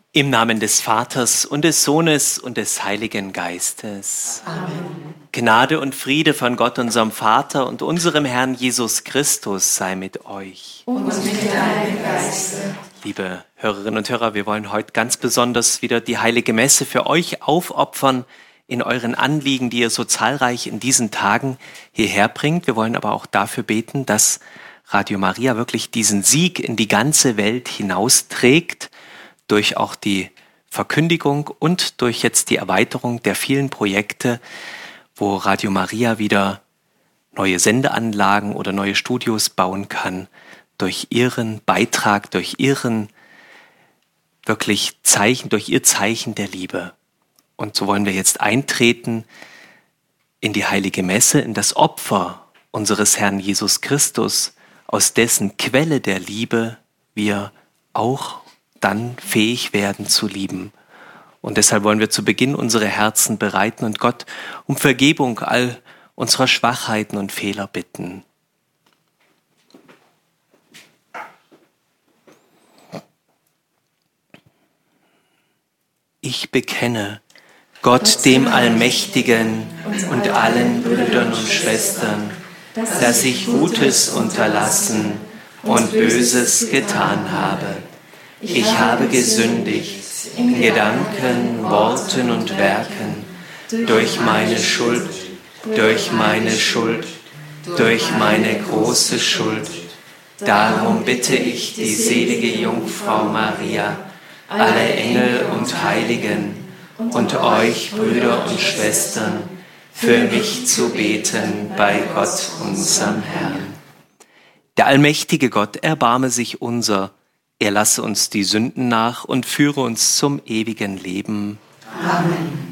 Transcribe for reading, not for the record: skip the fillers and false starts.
Im Namen des Vaters und des Sohnes und des Heiligen Geistes. Amen. Gnade und Friede von Gott, unserem Vater und unserem Herrn Jesus Christus sei mit euch. Und mit deinem Geiste. Liebe Hörerinnen und Hörer, wir wollen heute ganz besonders wieder die Heilige Messe für euch aufopfern in euren Anliegen, die ihr so zahlreich in diesen Tagen hierher bringt. Wir wollen aber auch dafür beten, dass Radio Maria wirklich diesen Sieg in die ganze Welt hinausträgt, durch auch die Verkündigung und durch jetzt die Erweiterung der vielen Projekte, wo Radio Maria wieder neue Sendeanlagen oder neue Studios bauen kann, durch ihren Beitrag, durch ihren wirklich Zeichen, durch ihr Zeichen der Liebe. Und so wollen wir jetzt eintreten in die Heilige Messe, in das Opfer unseres Herrn Jesus Christus, aus dessen Quelle der Liebe wir auch dann fähig werden zu lieben. Und deshalb wollen wir zu Beginn unsere Herzen bereiten und Gott um Vergebung all unserer Schwachheiten und Fehler bitten. Ich bekenne Gott dem Allmächtigen und allen Brüdern und Schwestern, dass ich Gutes unterlassen und Böses getan habe. Ich habe gesündigt in Gedanken, Worten und Werken, durch meine Schuld, durch meine große Schuld. Darum bitte ich die selige Jungfrau Maria, alle Engel und Heiligen und euch, Brüder und Schwestern, für mich zu beten bei Gott, unserem Herrn. Der allmächtige Gott erbarme sich unser. Er lasse uns die Sünden nach und führe uns zum ewigen Leben. Amen.